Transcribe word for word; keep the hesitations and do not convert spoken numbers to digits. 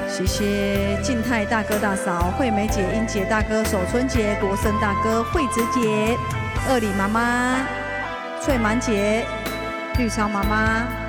谢谢静泰大哥大嫂、惠美姐、英姐大哥、守春姐、国生大哥、惠子姐、二里妈妈、翠满姐、绿超妈妈。